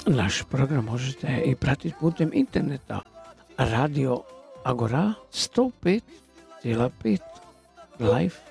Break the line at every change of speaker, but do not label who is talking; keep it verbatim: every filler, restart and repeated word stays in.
Naš program možete i pratiti putem interneta. Radio Agora sto pet zarez pet Live